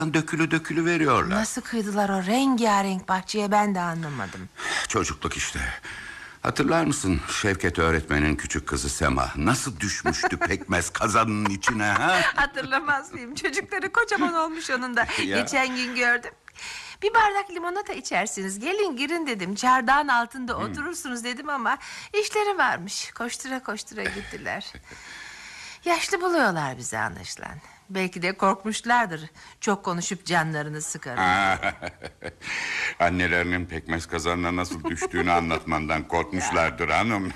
dökülü dökülü veriyorlar. Nasıl kıydılar o rengarenk bahçeye, ben de anlamadım. Çocukluk işte. Hatırlar mısın Şevket öğretmenin küçük kızı Sema nasıl düşmüştü pekmez kazanının içine, ha? Hatırlamaz mıyım? Çocukları kocaman olmuş onun da. Ya. Geçen gün gördüm. Bir bardak limonata içersiniz, gelin girin dedim. Çardağın altında oturursunuz dedim ama işleri varmış. Koştura koştura gittiler. Yaşlı buluyorlar bizi anlaşılan. Belki de korkmuşlardır. Çok konuşup canlarını sıkarım. Annelerinin pekmez kazanına nasıl düştüğünü anlatmandan korkmuşlardır hanım.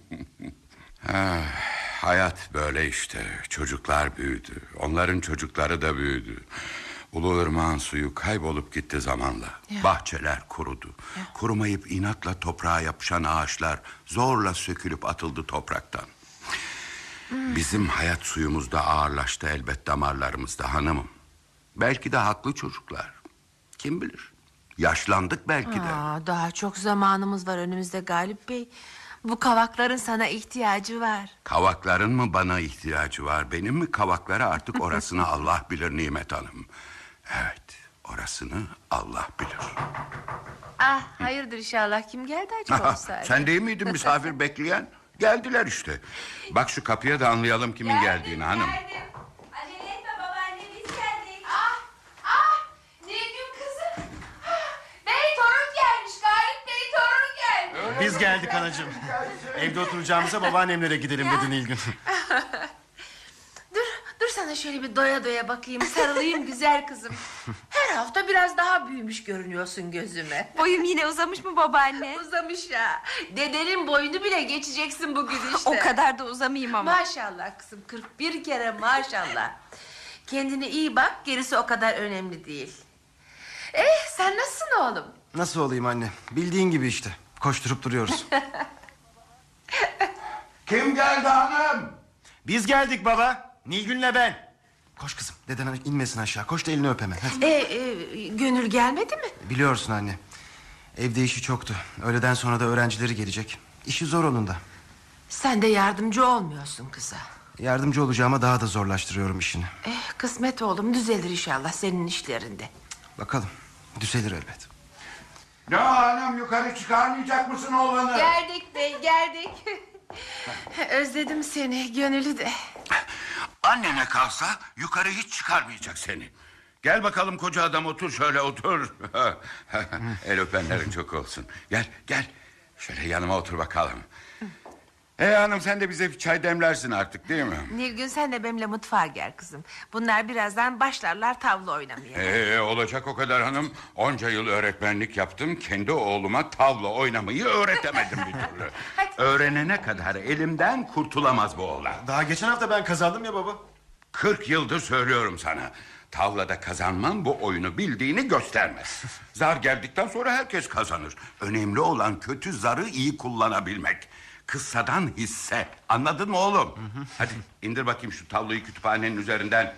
Hayat böyle işte. Çocuklar büyüdü. Onların çocukları da büyüdü. Uluırmağın suyu kaybolup gitti zamanla. Ya. Bahçeler kurudu. Ya. Kurumayıp inatla toprağa yapışan ağaçlar zorla sökülüp atıldı topraktan. Bizim hayat suyumuz da ağırlaştı elbet damarlarımızda hanımım. Belki de haklı çocuklar. Kim bilir? Yaşlandık belki de. Daha çok zamanımız var önümüzde Galip Bey. Bu kavakların sana ihtiyacı var. Kavakların mı bana ihtiyacı var? Benim mi kavaklara, artık orasını Allah bilir Nimet Hanım. Evet, orasını Allah bilir. Hayırdır inşallah, kim geldi acaba o saatte? Sen değil miydin misafir bekleyen? Geldiler işte. Bak şu kapıya da anlayalım kimin geldiğini hanım. Acele etme babaanne, biz geldik. Nilgün kızım. Bey torun gelmiş, Galip Bey torun gelmiş. Biz geldik anacığım. Evde oturacağımıza babaannemlere gidelim dedi Nilgün. Dur sana şöyle bir doya doya bakayım, sarılayım güzel kızım. Her hafta biraz daha büyümüş görünüyorsun gözüme. Boyum yine uzamış mı babaanne? Uzamış ya. Dedenin boyunu bile geçeceksin bugün işte. O kadar da uzamayayım ama. Maşallah kızım, 41 kere maşallah. Kendine iyi bak, gerisi o kadar önemli değil. Sen nasılsın oğlum? Nasıl olayım anne? Bildiğin gibi işte. Koşturup duruyoruz. Kim geldi hanım? Biz geldik baba. Nilgün'le ben. Koş kızım. Deden inmesin aşağı. Koş da elini öp hemen. Hadi. Gönül gelmedi mi? Biliyorsun anne. Evde işi çoktu. Öğleden sonra da öğrencileri gelecek. İşi zor onun da. Sen de yardımcı olmuyorsun kıza. Yardımcı olacağıma daha da zorlaştırıyorum işini. Kısmet oğlum, düzelir inşallah senin işlerinde. Bakalım. Düzelir elbet. Ne hanım, yukarı çıkarmayacak mısın oğlanı? Geldik bey, geldik. Özledim seni, Gönül'ü de. Annene kalsa yukarı hiç çıkarmayacak seni. Gel bakalım koca adam, otur şöyle otur. El öpenlerin çok olsun. Gel şöyle yanıma otur bakalım. Hanım, sen de bize bir çay demlersin artık değil mi? Nilgün, sen de benimle mutfağa gel kızım. Bunlar birazdan başlarlar tavla oynamaya. Olacak o kadar hanım. Onca yıl öğretmenlik yaptım. Kendi oğluma tavla oynamayı öğretemedim bir türlü. Öğrenene kadar elimden kurtulamaz bu oğlan. Daha geçen hafta ben kazandım ya baba. 40 yıldır söylüyorum sana. Tavlada kazanman bu oyunu bildiğini göstermez. Zar geldikten sonra herkes kazanır. Önemli olan kötü zarı iyi kullanabilmek. Kıssadan hisse. Anladın mı oğlum? Hadi indir bakayım şu tavlayı kütüphanenin üzerinden.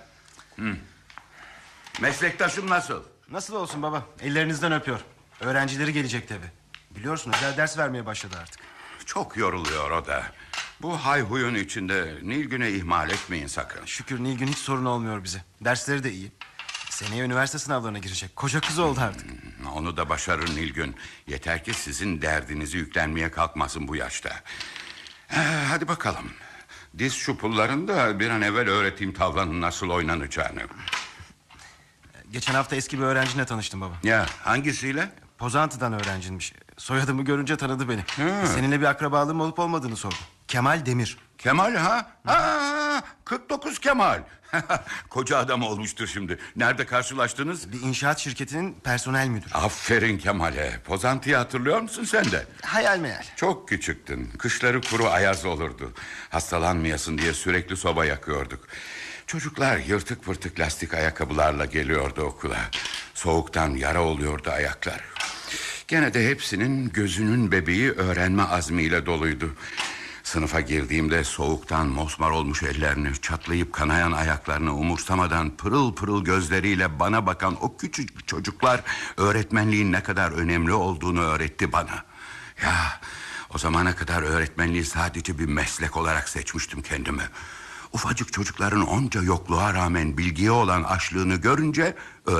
Meslektaşım nasıl? Nasıl olsun baba? Ellerinizden öpüyor. Öğrencileri gelecek tabi. Biliyorsun özel ders vermeye başladı artık. Çok yoruluyor o da. Bu hayhuyun içinde Nilgün'e ihmal etmeyin sakın. Şükür Nilgün hiç sorun olmuyor bize. Dersleri de iyi. Seneye üniversite sınavlarına girecek. Koca kız oldu artık. Onu da başarır Nilgün. Yeter ki sizin derdinizi yüklenmeye kalkmasın bu yaşta. Hadi bakalım. Diz şu pullarını da bir an evvel öğreteyim tavlanın nasıl oynanacağını. Geçen hafta eski bir öğrencinle tanıştım baba. Ya hangisiyle? Pozantı'dan öğrenciymiş. Soyadımı görünce tanıdı beni. Seninle bir akrabalığım olup olmadığını sordu. Kemal Demir. Kemal ha? 49 Kemal. Koca adam olmuştur şimdi. Nerede karşılaştınız? Bir inşaat şirketinin personel müdürü. Aferin Kemal'e. Pozantı'yı hatırlıyor musun sen de? Hayal meyal. Çok küçüktün. Kışları kuru ayaz olurdu. Hastalanmayasın diye sürekli soba yakıyorduk. Çocuklar yırtık pırtık lastik ayakkabılarla geliyordu okula. Soğuktan yara oluyordu ayaklar. Gene de hepsinin gözünün bebeği öğrenme azmiyle doluydu. Sınıfa girdiğimde soğuktan mosmor olmuş ellerini, çatlayıp kanayan ayaklarını umursamadan pırıl pırıl gözleriyle bana bakan o küçük çocuklar öğretmenliğin ne kadar önemli olduğunu öğretti bana. Ya o zamana kadar öğretmenliği sadece bir meslek olarak seçmiştim kendimi. Ufacık çocukların onca yokluğa rağmen bilgiye olan açlığını görünce